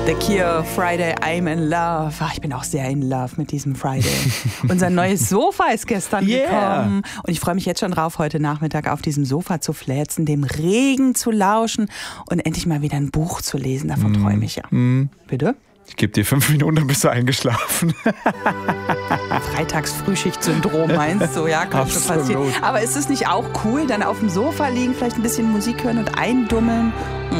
The Cure, Friday, I'm in Love. Ach, ich bin auch sehr in love mit diesem Friday. Unser neues Sofa ist gestern gekommen. Und ich freue mich jetzt schon drauf, heute Nachmittag auf diesem Sofa zu fläzen, dem Regen zu lauschen und endlich mal wieder ein Buch zu lesen. Davon träume ich ja. Bitte? Ich gebe dir 5 Minuten, dann bist du eingeschlafen. Freitagsfrühschicht-Syndrom meinst du? Ja, könnte passieren. Aber ist es nicht auch cool, dann auf dem Sofa liegen, vielleicht ein bisschen Musik hören und eindummeln?